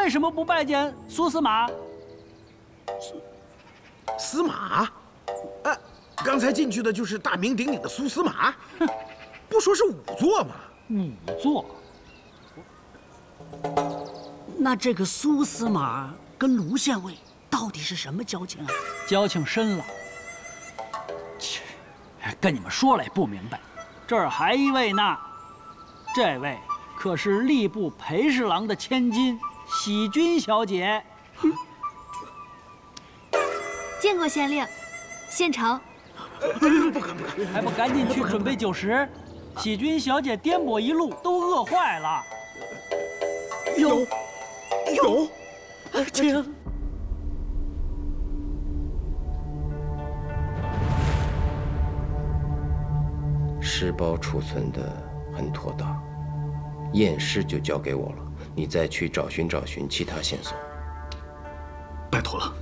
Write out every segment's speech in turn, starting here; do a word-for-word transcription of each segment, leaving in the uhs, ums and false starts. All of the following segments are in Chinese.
为什么不拜见苏司马？ 司马？哎，刚才进去的就是大名鼎鼎的苏司马。哼，不说是仵作吗？ 仵作。 那这个苏司马跟卢县尉到底是什么交情啊？ 交情深了。切，跟你们说了也不明白。这儿还一位呢，这位可是吏部陪侍郎的千金喜君小姐。 见过县令，县城。 不敢不敢， 还不赶紧去准备酒食？喜君小姐颠簸一路都饿坏了。 有，有， 请。 尸包储存的很妥当，验尸就交给我了，你再去找寻找寻其他线索。 拜托了。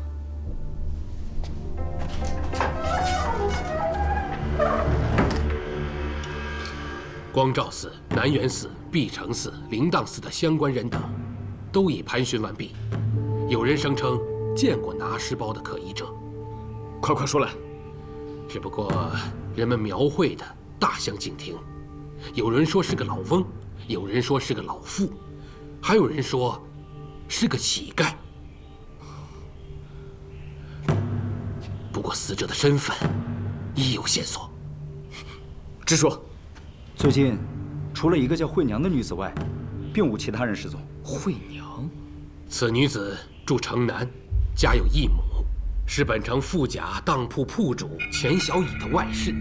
光照寺、南园寺、碧城寺、灵荡寺的相关人等，都已盘询完毕。有人声称见过拿尸包的可疑者， 快快说来。 只不过人们描绘的大相径庭，有人说是个老翁，有人说是个老妇，还有人说是个乞丐。不过死者的身份已有线索。 直说。 最近，除了一个叫惠娘的女子外，并无其他人失踪。 惠娘， 此女子住城南，家有一亩，是本城富甲当铺铺主钱小乙的外室。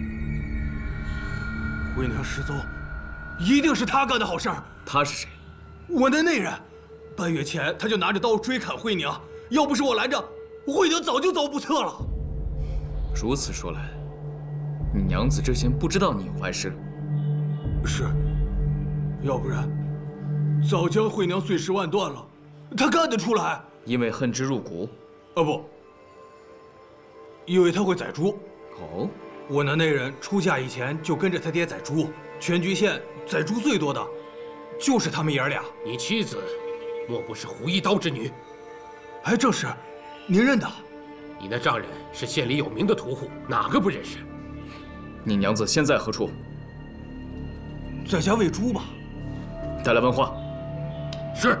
惠娘失踪，一定是他干的好事儿。 他是谁？ 我的内人。半月前他就拿着刀追砍惠娘，要不是我拦着，惠娘早就遭不测了。 如此说来，你娘子之前不知道你有外室。 是，要不然早将惠娘碎尸万段了。他干得出来？ 因为恨之入骨。 啊不，因为他会宰猪。 哦， 我那内人出嫁以前就跟着他爹宰猪，全局县宰猪最多的就是他们爷儿俩。 你妻子莫不是胡一刀之女？ 哎，正是，您认得？ 你那丈人是县里有名的屠户，哪个不认识？ 你娘子现在何处？ 在家喂猪吧。 带来问话。 是。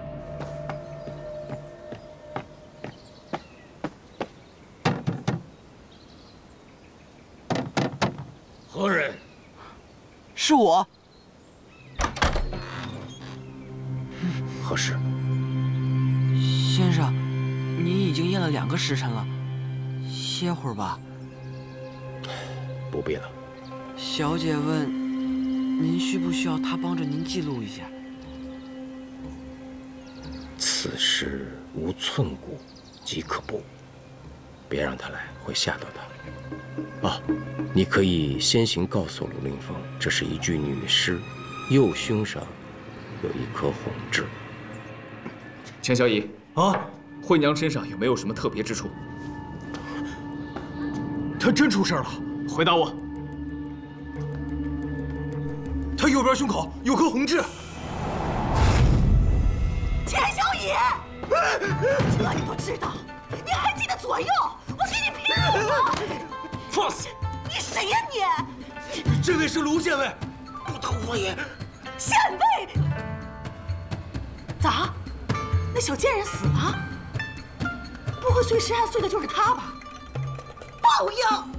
何人？ 是我。 何事？ 先生，您已经验了两个时辰了，歇会儿吧。 不必了。 小姐问，您需不需要他帮着您记录一下？ 此事无寸骨，即可怖。别让他来，会吓到他。啊，你可以先行告诉鲁令风，这是一具女尸，右胸上有一颗红痣。 钱小乙啊， 惠娘身上有没有什么特别之处？ 她真出事了！ 回答我。 她右边胸口有颗红痣。 钱小乙，这你都知道，你还记得左右？我给你拼了！ 放肆！ 你谁呀你？ 这位是卢县尉。 不得我也。 县尉？咋？那小贱人死了？不会碎尸案碎的就是他吧？报应！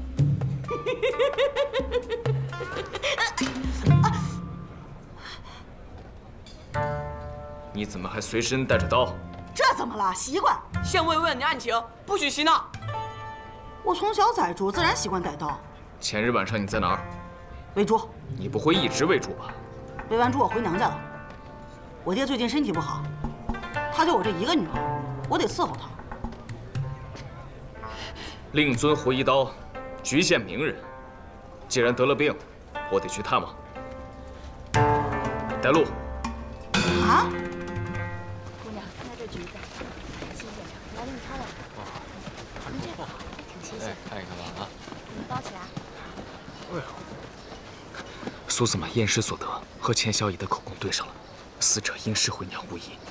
你怎么还随身带着刀？ 这怎么了？习惯。 县尉问你案情，不许嬉闹。 我从小宰猪，自然习惯带刀。 前日晚上你在哪儿？ 喂猪。 你不会一直喂猪吧？ 喂完猪我回娘家了。我爹最近身体不好，他就我这一个女儿，我得伺候他。 令尊胡一刀，局县名人，既然得了病，我得去探望。带路。 啊？ 姑娘，拿这橘子，新鲜的，来给你挑两个。哦，看这个，挺新鲜。 哎，看一看吧啊。 你包起来。 哎呦，苏司马验尸所得和钱小乙的口供对上了，死者因尸回娘无疑。